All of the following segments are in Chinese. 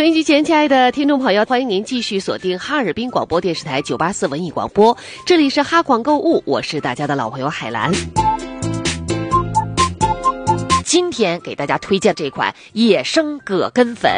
音机前，亲爱的听众朋友，欢迎您继续锁定哈尔滨广播电视台984文艺广播，这里是哈广购物，我是大家的老朋友海兰。今天给大家推荐这款野生葛根粉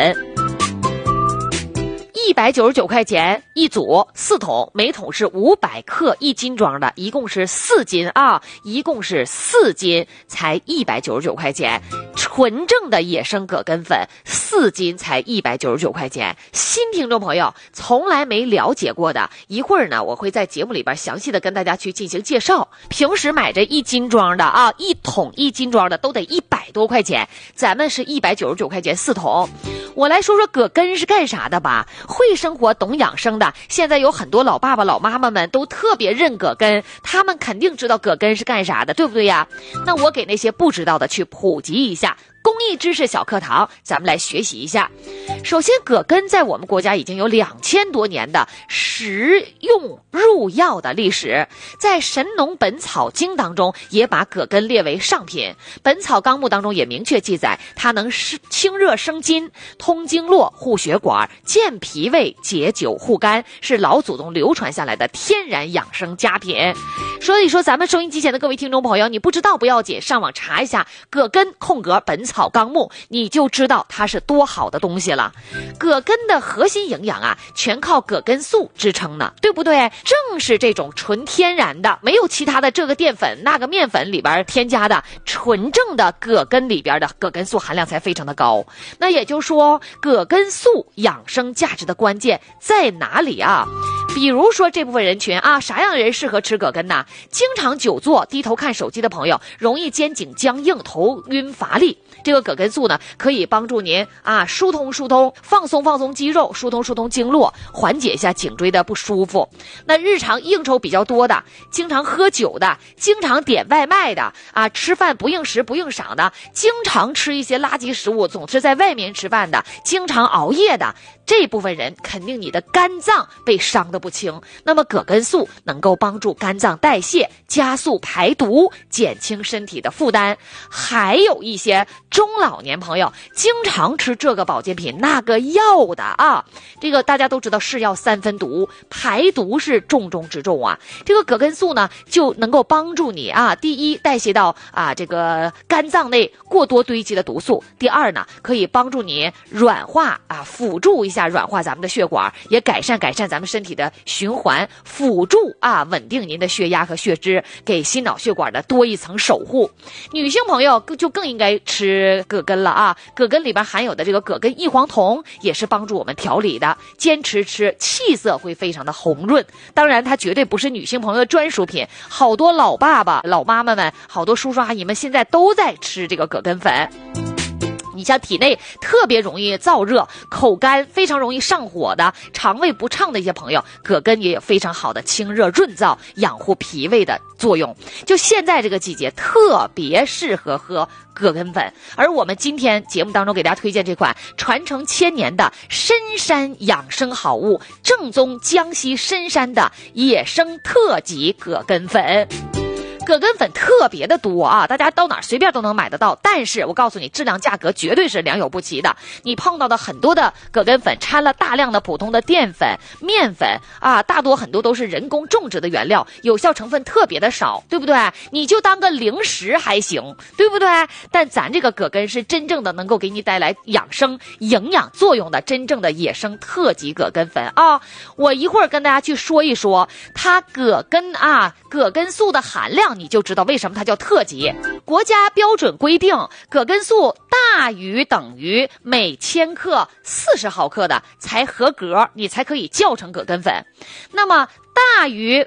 ，199块钱一组，4桶，每桶是500克，1斤装的，一共是4斤啊，一共是4斤，才199块钱。纯正的野生葛根粉4斤才199块钱。新听众朋友从来没了解过的，一会儿呢我会在节目里边详细的跟大家去进行介绍。平时买这1斤装的啊，1桶1斤装的都得100多块钱，咱们是199块钱4桶。我来说说葛根是干啥的吧。会生活懂养生的，现在有很多老爸爸老妈妈们都特别认葛根，他们肯定知道葛根是干啥的，对不对呀？那我给那些不知道的去普及一下，公益知识小课堂，咱们来学习一下。首先，葛根在我们国家已经有2000多年的食用入药的历史，在《神农本草经》当中也把葛根列为上品，《本草纲目》当中也明确记载，它能清热生津、通经络、护血管、健脾胃、解酒护肝，是老祖宗流传下来的天然养生佳品。所以说，咱们收音机前的各位听众朋友，你不知道不要紧，上网查一下葛根空格本草纲目，你就知道它是多好的东西了。葛根的核心营养啊，全靠葛根素支撑呢，对不对？正是这种纯天然的，没有其他的这个淀粉那个面粉里边添加的，纯正的葛根里边的葛根素含量才非常的高。那也就是说，葛根素养生价值的关键在哪里啊？比如说这部分人群啊，啥样的人适合吃葛根呢？经常久坐低头看手机的朋友，容易肩颈僵硬、头晕乏力，这个葛根素呢可以帮助您啊疏通放松肌肉，疏通经络，缓解一下颈椎的不舒服。那日常应酬比较多的，经常喝酒的，经常点外卖的啊，吃饭不应时不应晌的，经常吃一些垃圾食物，总是在外面吃饭的，经常熬夜的，这部分人肯定你的肝脏被伤得不轻。那么葛根素能够帮助肝脏代谢，加速排毒，减轻身体的负担。还有一些中老年朋友经常吃这个保健品那个药的啊，这个大家都知道是药3分毒，排毒是重中之重啊。这个葛根素呢就能够帮助你啊，第一代谢到啊这个肝脏内过多堆积的毒素，第二呢可以帮助你软化啊，辅助一下软化咱们的血管，也改善咱们身体的循环，辅助啊稳定您的血压和血脂，给心脑血管的多一层守护。女性朋友就更应该吃葛根了啊，葛根里边含有的这个葛根异黄酮也是帮助我们调理的，坚持吃气色会非常的红润。当然它绝对不是女性朋友的专属品，好多老爸爸老妈妈们，好多叔叔阿姨们现在都在吃这个葛根粉。你像体内特别容易燥热、口干、非常容易上火的、肠胃不畅的一些朋友，葛根也有非常好的清热润燥、养护脾胃的作用。就现在这个季节特别适合喝葛根粉。而我们今天节目当中给大家推荐这款传承1000年的深山养生好物，正宗江西深山的野生特级葛根粉。葛根粉特别的多啊，大家到哪儿随便都能买得到，但是我告诉你，质量价格绝对是良莠不齐的。你碰到的很多的葛根粉掺了大量的普通的淀粉、面粉啊，大多很多都是人工种植的原料，有效成分特别的少，对不对？你就当个零食还行，对不对？但咱这个葛根是真正的能够给你带来养生营养作用的真正的野生特级葛根粉啊。我一会儿跟大家去说一说它葛根素的含量，你就知道为什么它叫特级。国家标准规定，葛根素大于等于每1000克40毫克的才合格，你才可以叫成葛根粉。那么大于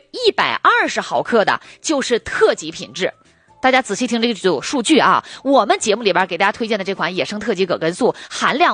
120毫克的就是特级品质。大家仔细听这个数据啊，我们节目里边给大家推荐的这款野生特级葛根素含量